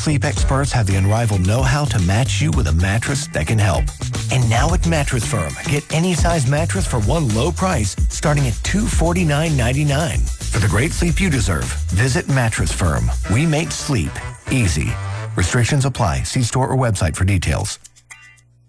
sleep experts have the unrivaled know-how to match you with a mattress that can help. And now at Mattress Firm, get any size mattress for one low price starting at $249.99. For the great sleep you deserve, visit Mattress Firm. We make sleep easy. Restrictions apply. See store or website for details.